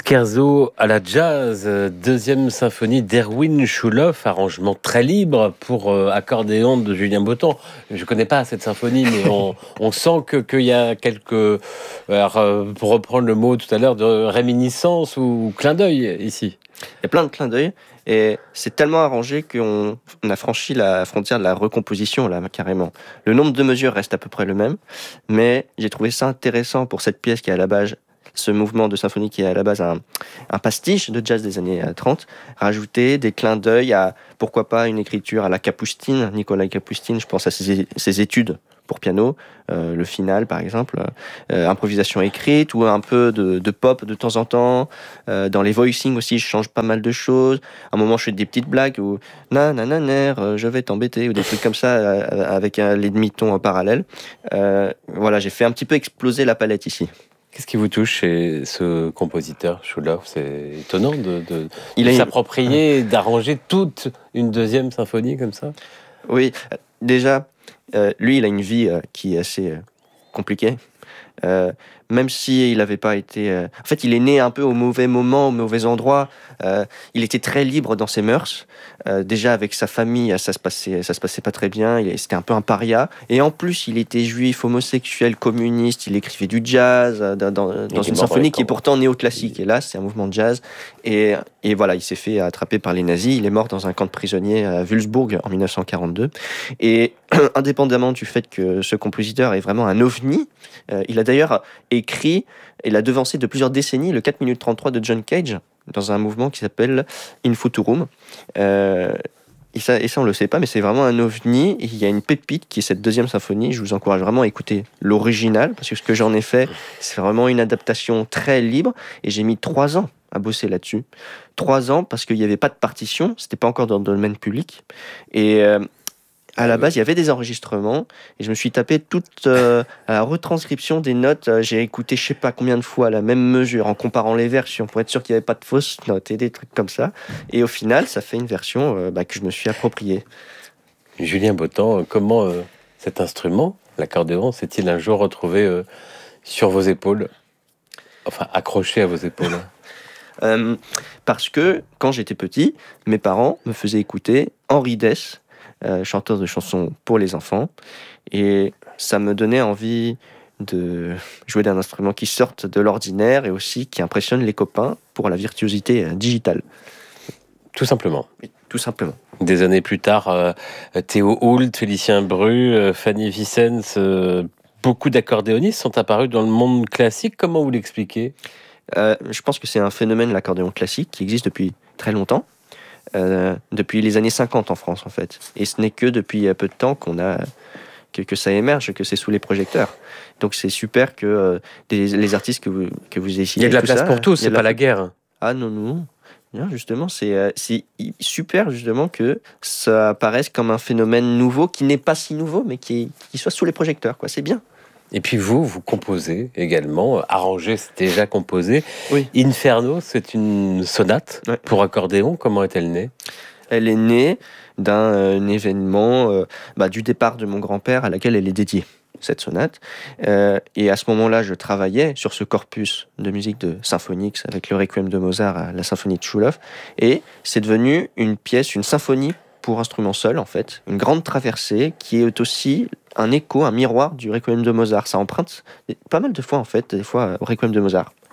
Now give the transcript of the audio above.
Scherzo à la jazz, deuxième symphonie d'Erwin Chouloff, arrangement très libre pour accordéon de Julien Botton. Je ne connais pas cette symphonie, mais on sent qu'il y a quelques, pour reprendre le mot tout à l'heure, de réminiscence ou clin d'œil ici. Il y a plein de clins d'œil et c'est tellement arrangé qu'on a franchi la frontière de la recomposition là carrément. Le nombre de mesures reste à peu près le même, mais j'ai trouvé ça intéressant pour cette pièce qui est à la base, ce mouvement de symphonie qui est à la base un pastiche de jazz des années 30, rajouter des clins d'œil à, pourquoi pas, une écriture à la Kapustine, Nikolai Kapustine, je pense à ses études pour piano, le final par exemple, improvisation écrite ou un peu de pop de temps en temps. Dans les voicings aussi, je change pas mal de choses. À un moment, je fais des petites blagues ou nanananer, je vais t'embêter ou des trucs comme ça avec les demi-tons parallèles. Voilà, j'ai fait un petit peu exploser la palette ici. Qu'est-ce qui vous touche chez ce compositeur, Chouloff? C'est étonnant de a s'approprier, d'arranger toute une deuxième symphonie comme ça. Oui, déjà, lui, il a une vie qui est assez compliquée. Même s'il n'avait pas été... En fait, il est né un peu au mauvais moment, au mauvais endroit. Il était très libre dans ses mœurs. Déjà, avec sa famille, ça se passait pas très bien. C'était un peu un paria. Et en plus, il était juif, homosexuel, communiste. Il écrivait du jazz dans une symphonie qui est pourtant néoclassique. Et là, c'est un mouvement de jazz. Et voilà, il s'est fait attraper par les nazis. Il est mort dans un camp de prisonniers à Wulzbourg en 1942. Et indépendamment du fait que ce compositeur est vraiment un ovni, il a d'ailleurs écrit, il a devancé de plusieurs décennies le 4 minutes 33 de John Cage dans un mouvement qui s'appelle In Futurum. Et ça, on le sait pas, mais c'est vraiment un ovni. Et il y a une pépite qui est cette deuxième symphonie. Je vous encourage vraiment à écouter l'original, parce que ce que j'en ai fait, c'est vraiment une adaptation très libre. Et j'ai mis 3 ans à bosser là-dessus. 3 ans parce qu'il n'y avait pas de partition, c'était pas encore dans le domaine public. Et à la base, il y avait des enregistrements et je me suis tapé toute la retranscription des notes. J'ai écouté je sais pas combien de fois la même mesure en comparant les versions pour être sûr qu'il n'y avait pas de fausses notes et des trucs comme ça. Et au final, ça fait une version que je me suis appropriée. Julien Botton, comment cet instrument, l'accordéon, s'est-il un jour retrouvé sur vos épaules? Enfin, accroché à vos épaules. Parce que quand j'étais petit, mes parents me faisaient écouter Henri Dess, chanteur de chansons pour les enfants, et ça me donnait envie de jouer d'un instrument qui sorte de l'ordinaire et aussi qui impressionne les copains pour la virtuosité digitale. Tout simplement. Oui, tout simplement. Des années plus tard, Théo Hoult, Félicien Bru, Fanny Vicens, beaucoup d'accordéonistes sont apparus dans le monde classique. Comment vous l'expliquez ? Je pense que c'est un phénomène, l'accordéon classique, qui existe depuis très longtemps. Depuis les années 50 en France en fait, et ce n'est que depuis peu de temps que ça émerge, que c'est sous les projecteurs. Donc c'est super que les artistes que vous ayez cités, il y a de la place pour tous, c'est pas la guerre. Ah non, justement c'est super justement que ça apparaisse comme un phénomène nouveau qui n'est pas si nouveau mais qui soit sous les projecteurs, quoi. C'est bien. Et puis vous composez également, arranger c'est déjà composé. Oui. Inferno, c'est une sonate pour accordéon. Comment est-elle née ? Elle est née d'un événement du départ de mon grand-père à laquelle elle est dédiée, cette sonate. Et à ce moment-là, je travaillais sur ce corpus de musique de symphonique avec le Requiem de Mozart à la symphonie de Chouloff. Et c'est devenu une pièce, une symphonie pour instrument seul, en fait. Une grande traversée qui est aussi un écho, un miroir du Requiem de Mozart. Ça emprunte pas mal de fois, en fait, des fois au Requiem de Mozart.